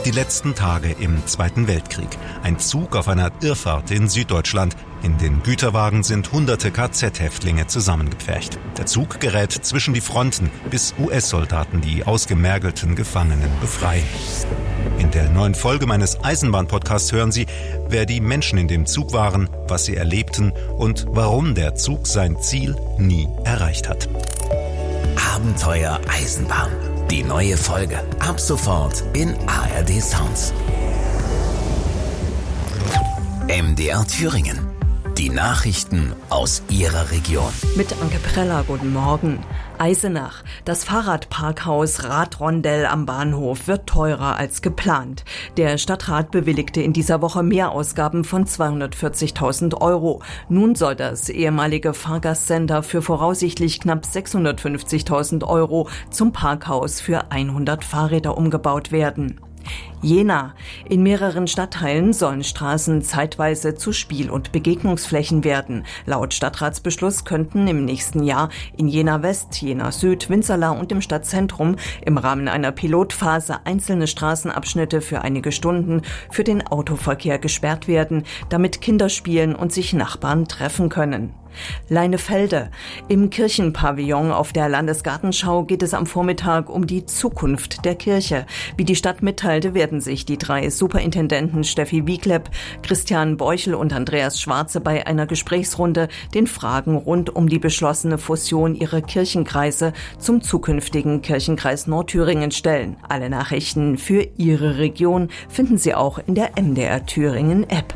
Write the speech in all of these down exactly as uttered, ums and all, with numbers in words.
Die letzten Tage im Zweiten Weltkrieg. Ein Zug auf einer Irrfahrt in Süddeutschland. In den Güterwagen sind hunderte K Z-Häftlinge zusammengepfercht. Der Zug gerät zwischen die Fronten, bis U S-Soldaten die ausgemergelten Gefangenen befreien. In der neuen Folge meines Eisenbahn-Podcasts hören Sie, wer die Menschen in dem Zug waren, was sie erlebten und warum der Zug sein Ziel nie erreicht hat. Abenteuer Eisenbahn. Die neue Folge. Ab sofort in A R D Sounds. M D R Thüringen. Die Nachrichten aus Ihrer Region. Mit Anke Preller, guten Morgen. Eisenach. Das Fahrradparkhaus Radrondell am Bahnhof wird teurer als geplant. Der Stadtrat bewilligte in dieser Woche Mehrausgaben von zweihundertvierzigtausend Euro. Nun soll das ehemalige Fahrgastcenter für voraussichtlich knapp sechshundertfünfzigtausend Euro zum Parkhaus für hundert Fahrräder umgebaut werden. Jena. In mehreren Stadtteilen sollen Straßen zeitweise zu Spiel- und Begegnungsflächen werden. Laut Stadtratsbeschluss könnten im nächsten Jahr in Jena West, Jena Süd, Winzerla und im Stadtzentrum im Rahmen einer Pilotphase einzelne Straßenabschnitte für einige Stunden für den Autoverkehr gesperrt werden, damit Kinder spielen und sich Nachbarn treffen können. Leinefelde. Im Kirchenpavillon auf der Landesgartenschau geht es am Vormittag um die Zukunft der Kirche. Wie die Stadt mitteilte, werden sich die drei Superintendenten Steffi Wieklepp, Christian Beuchel und Andreas Schwarze bei einer Gesprächsrunde den Fragen rund um die beschlossene Fusion ihrer Kirchenkreise zum zukünftigen Kirchenkreis Nordthüringen stellen. Alle Nachrichten für Ihre Region finden Sie auch in der M D R Thüringen App.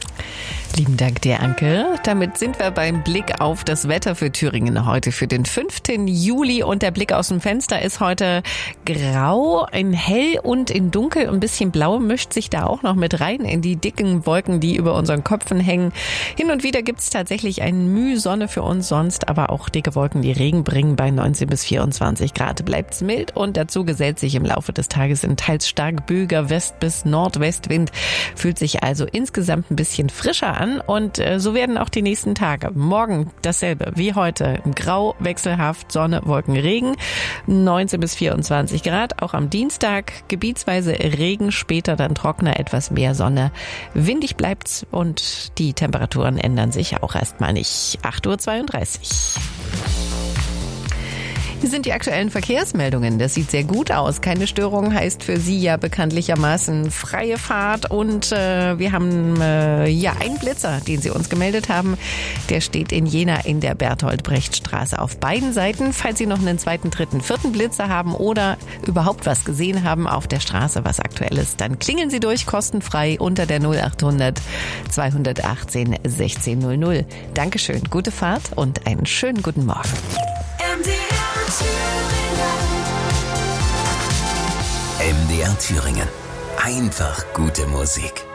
Lieben Dank dir, Anke. Damit sind wir beim Blick auf das Wetter für Thüringen heute für den fünften Juli. Und der Blick aus dem Fenster ist heute grau, in hell und in dunkel. Ein bisschen blau mischt sich da auch noch mit rein in die dicken Wolken, die über unseren Köpfen hängen. Hin und wieder gibt es tatsächlich eine Mühe Sonne für uns, sonst aber auch dicke Wolken, die Regen bringen. Bei neunzehn bis vierundzwanzig Grad bleibt es mild und dazu gesellt sich im Laufe des Tages ein teils stark böiger West- bis Nordwestwind. Fühlt sich also insgesamt ein bisschen frischer an. Und äh, so werden auch die nächsten Tage. Morgen dasselbe wie heute. Grau, wechselhaft, Sonne, Wolken, Regen. neunzehn bis vierundzwanzig Grad. Auch am Dienstag gebietsweise Regen, später dann trockener, etwas mehr Sonne. Windig bleibt's und die Temperaturen ändern sich auch erstmal nicht. acht Uhr zweiunddreißig. Hier sind die aktuellen Verkehrsmeldungen. Das sieht sehr gut aus. Keine Störung heißt für Sie ja bekanntlichermaßen freie Fahrt. Und äh, wir haben äh, ja einen Blitzer, den Sie uns gemeldet haben. Der steht in Jena in der Bertolt-Brecht-Straße auf beiden Seiten. Falls Sie noch einen zweiten, dritten, vierten Blitzer haben oder überhaupt was gesehen haben auf der Straße, was aktuell ist, dann klingeln Sie durch, kostenfrei unter der null achthundert zweihundertachtzehn sechzehn null null. Dankeschön, gute Fahrt und einen schönen guten Morgen. M D R Thüringen. Einfach gute Musik.